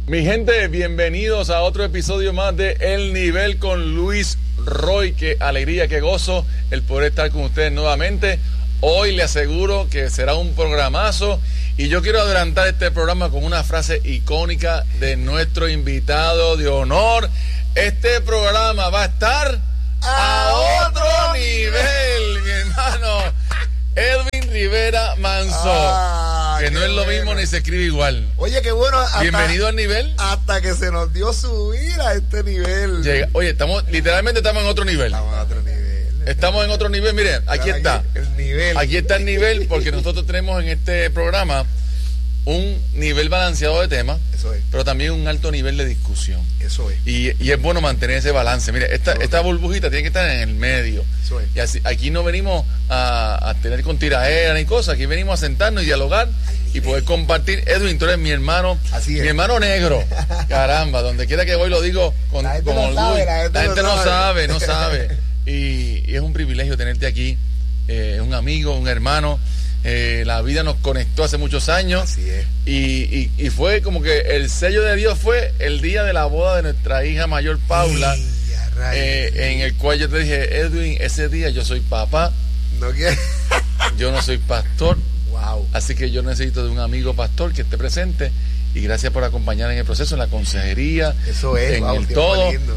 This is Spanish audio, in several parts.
Mi gente, bienvenidos a otro episodio más de El Nivel con Luis Roy. Qué alegría, qué gozo el poder estar con ustedes nuevamente. Hoy le aseguro que será un programazo y yo quiero adelantar este programa con una frase icónica de nuestro invitado de honor. Este programa va a estar a otro nivel, mi hermano Edwin Rivera Manso, que no es lo mismo ni se escribe igual. Oye, qué bueno. Bienvenido al nivel. Hasta que se nos dio subir a este nivel. Oye, literalmente estamos en otro nivel. Estamos en otro nivel. Estamos en otro nivel, miren, aquí está. El nivel. Aquí está el nivel, porque nosotros tenemos en este programa un nivel balanceado de temas, Eso es. pero también un alto nivel de discusión. Eso es. Y es bueno mantener ese balance. Mire, esta burbujita tiene que estar en el medio. Eso es. Y así, aquí no venimos a tener con tiraera ni cosas, aquí venimos a sentarnos y dialogar y poder compartir. Edwin, tú eres mi hermano, Así es. mi hermano negro. Caramba, donde quiera que voy lo digo con La gente orgullo. no sabe, La gente no sabe. Y es un privilegio tenerte aquí, un amigo, un hermano. La vida nos conectó hace muchos años. Así es. Y fue como que el sello de Dios fue el día de la boda de nuestra hija mayor Paula, en el cual yo te dije, Edwin, ese día yo soy papá, No quiero. yo no soy pastor. Wow. Así que yo necesito de un amigo pastor que esté presente. Y gracias por acompañar en el proceso, en la consejería, Eso es, en wow, el tiempo todo. lindo.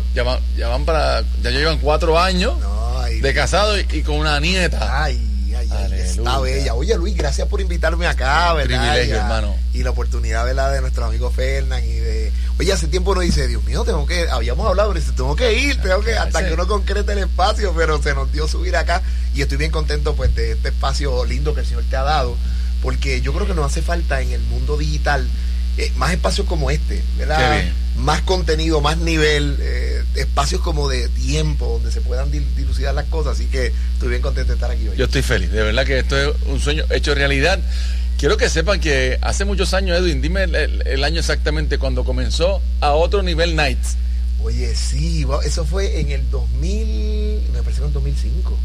Ya llevan 4 años de casado y con una nieta. Ay, Aleluya. está bella. Oye, Luis, gracias por invitarme acá, ¿verdad? Privilegio, hermano. Y la oportunidad, ¿verdad? De nuestro amigo Fernán y de... Oye, hace tiempo uno dice, Dios mío, habíamos hablado, pero dice, tengo que ir, hasta que uno concrete el espacio, pero se nos dio subir acá. Y estoy bien contento, pues, de este espacio lindo que el Señor te ha dado, porque yo creo que nos hace falta en el mundo digital más espacios como este, ¿verdad? Qué bien. Más contenido, más nivel, espacios como de tiempo donde se puedan dilucidar las cosas, así que estoy bien contento de estar aquí hoy. Yo estoy feliz, de verdad que esto es un sueño hecho realidad. Quiero que sepan que hace muchos años, Edwin, dime el año exactamente cuando comenzó A Otro Nivel Nights. Oye, sí, eso fue en el 2000, me parece que en 2005.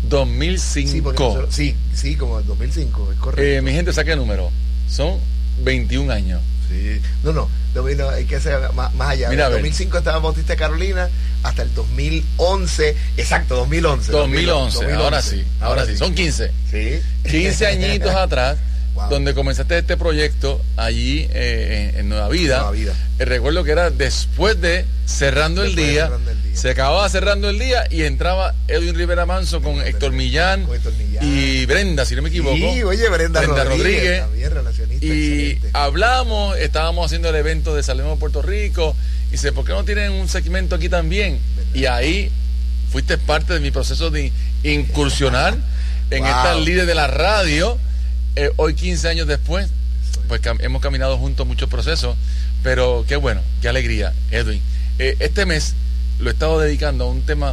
2005. Sí, como el 2005, es correcto. Mi gente, saque el número. Son 21 años. Sí. No, hay que ser más allá. Mira, en el 2005 estaba en Bautista Carolina, hasta el 2011, exacto, 2011. 2011, ahora sí, son 15. Sí. 15 añitos atrás, wow. Donde comenzaste este proyecto allí en Nueva Vida. Nueva Vida. Recuerdo que era después de Cerrando el Día. Se acababa Cerrando el Día y entraba Edwin Rivera Manso con Héctor Millán y Brenda, si no me equivoco. Sí, oye, Brenda Rodríguez. También relacionista, y excelente. estábamos haciendo el evento de Salvemos Puerto Rico. Y dice, ¿por qué no tienen un segmento aquí también? ¿Verdad? Y ahí fuiste parte de mi proceso de incursionar en esta líder de la radio. Hoy, 15 años después, pues hemos caminado juntos muchos procesos. Pero qué bueno, qué alegría, Edwin. Este mes lo he estado dedicando a un tema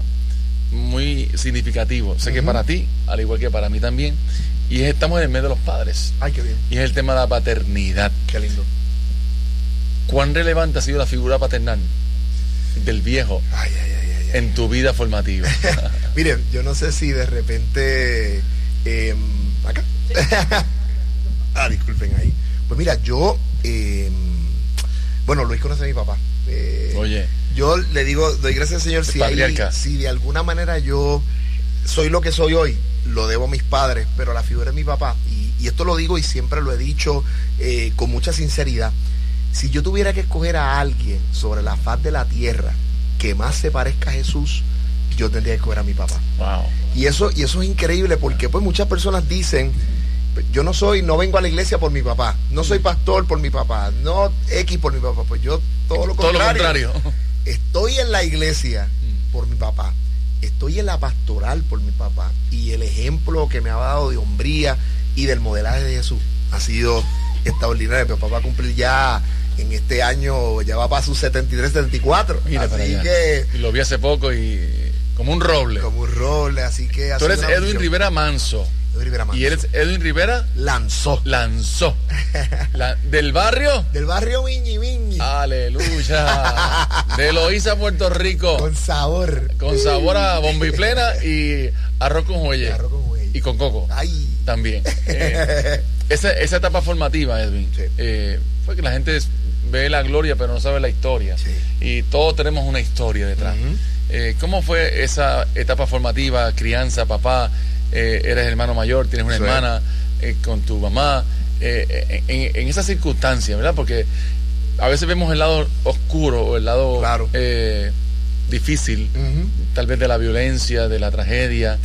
muy significativo. Sé que para ti, al igual que para mí también. Y estamos en el mes de los padres. Ay, qué bien. Y es el tema de la paternidad. Qué lindo. ¿Cuán relevante ha sido la figura paternal del viejo en tu vida formativa? Miren, yo no sé si de repente... acá. Disculpen ahí. Pues mira, yo... bueno, Luis conoce a mi papá. Oye. Yo le digo, doy gracias al Señor si de alguna manera yo soy lo que soy hoy, lo debo a mis padres, pero la figura es mi papá. Y esto lo digo y siempre lo he dicho con mucha sinceridad. Si yo tuviera que escoger a alguien sobre la faz de la tierra que más se parezca a Jesús, yo tendría que escoger a mi papá. Wow. Y eso es increíble porque pues muchas personas dicen, yo no vengo a la iglesia por mi papá, no soy pastor por mi papá, no X por mi papá, pues yo todo lo contrario. Estoy en la iglesia por mi papá, estoy en la pastoral por mi papá, y el ejemplo que me ha dado de hombría y del modelaje de Jesús ha sido extraordinario. Mi papá va a cumplir ya en este año, ya va para sus 73, 74. Mira, así que... Y lo vi hace poco y como un roble. Así que... Tú eres Edwin Rivera Manso. Y eres Edwin Rivera Lanzó. ¿Del barrio? Del barrio Miñi. Aleluya. De Loíza, Puerto Rico. Con sabor a bomba y plena y arroz con jueyes. Y con coco. Ay. También. Esa etapa formativa, Edwin, sí. Fue que la gente ve la gloria pero no sabe la historia. Sí. Y todos tenemos una historia detrás. ¿Cómo fue esa etapa formativa, crianza, papá? Eres hermano mayor, tienes una hermana, con tu mamá, en esas circunstancias, ¿verdad? Porque a veces vemos el lado oscuro o el lado difícil, tal vez de la violencia, de la tragedia,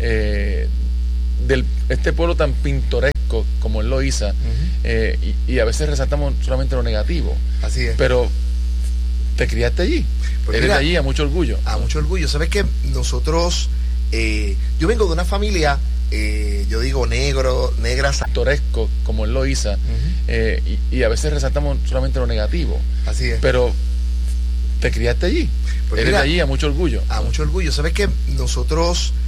este pueblo tan pintoresco como es Loíza, y a veces resaltamos solamente lo negativo. Así es. Pero te criaste allí. Pues eres de allí, a mucho orgullo. A mucho orgullo. ¿Sabes qué? Nosotros, yo vengo de una familia, yo digo negras. Pintoresco como es Loíza, y a veces resaltamos solamente lo negativo. Así es. Pero te criaste allí. Pues eres de allí, a mucho orgullo. A mucho orgullo. ¿Sabes qué? Nosotros,